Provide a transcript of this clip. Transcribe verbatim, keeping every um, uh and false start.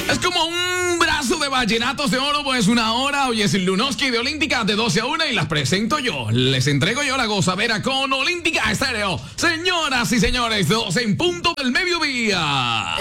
Es como un brazo de vallenatos de oro, pues una hora. Hoy es el Lunoski de Olímpica de doce a una y las presento yo. Les entrego yo la gozadera con Olímpica Estéreo. Señoras y señores, doce en punto del mediodía.